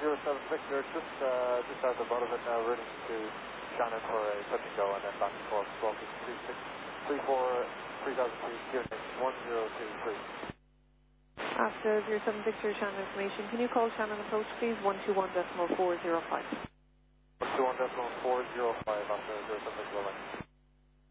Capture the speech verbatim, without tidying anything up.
zero seven Victor, just uh, just out the bottom of it now, running to Shannon for a touch and go, and then back and forth, twelve three six three four three thousand feet, Q N H one zero two three. After zero seven Victor Shannon information, can you call Shannon approach please, one two one decimal four zero five. one two one decimal four zero five after zero seven Victor.